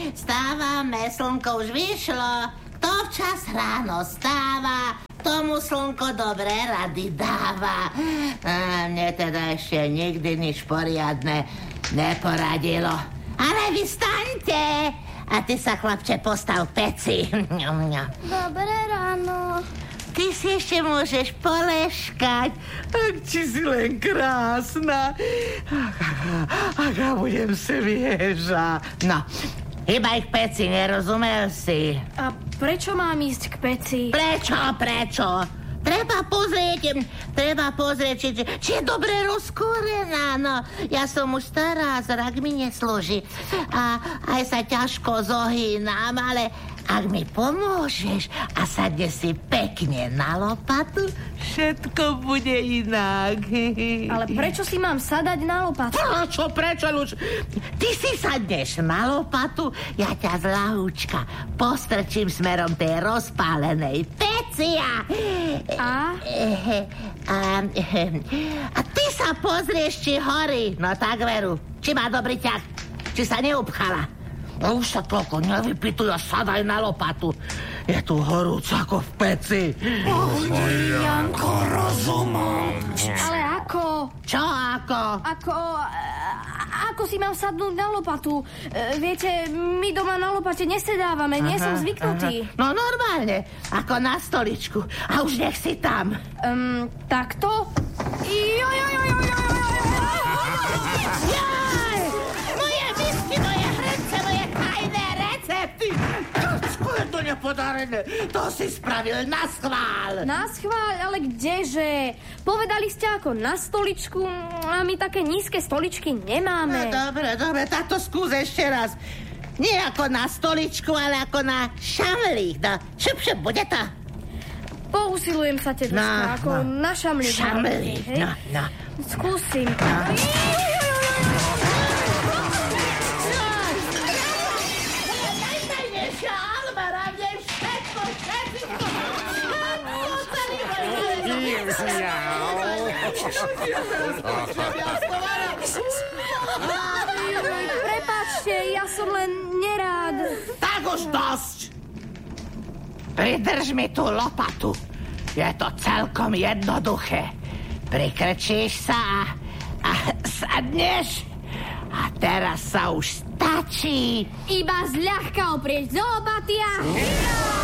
Stávame, slnko už vyšlo. Kto včas ráno stáva, tomu slnko dobré rady dáva. Mne teda ešte nikdy nič poriadne neporadilo. Ale vy staňte! A ty sa, chlapče, postav peci. Dobré ráno. Ty si ešte môžeš poleškať. Ak či si len krásna. Aká budem svieža. No, iba ich peci, nerozumel si? A prečo mám ísť k peci? Prečo? Treba pozrieť, či je dobre rozkúrená. No, ja som už stará, zrak mi neslúži. A aj sa ťažko zohýnam, ale ak mi pomôžeš a sadne si pekne na lopatu, všetko bude inak. Ale prečo si mám sadať na lopatu? Prečo, Luč? Ty si sadneš na lopatu, ja ťa z ľahúčka postrčím smerom tej rozpálenej peci a ty sa pozrieš, či horí. No tak veru, či má dobrý ťah, či sa neupchala. No už sa toľko nevypytuj a sadaj na lopatu. Je tu horúco ako v peci. Janko, rozumiem. Ale ako? Čo ako? Ako si mám sadnúť na lopatu? Viete, my doma na lopate nesedávame, nie som zvyknutý. No normálne, ako na stoličku. A už nech si tam. Takto? To nepodarené, to si spravil na schvál. Na schvál? Ale kdeže? Povedali ste ako na stoličku a my také nízke stoličky nemáme. No, dobre, táto skús ešte raz. Nie ako na stoličku, ale ako na šamlík. No, šup, bude to? Pousilujem sa teduška, ako na šamlík. Šamlík, no. Skúsim. Prepáčte, ja som len nerád. Tak už dosť. Pridrž mi tú lopatu. Je to celkom jednoduché. Prikrčíš sa a sadneš. A teraz sa už stačí iba zľahka oprieť z lopaty a...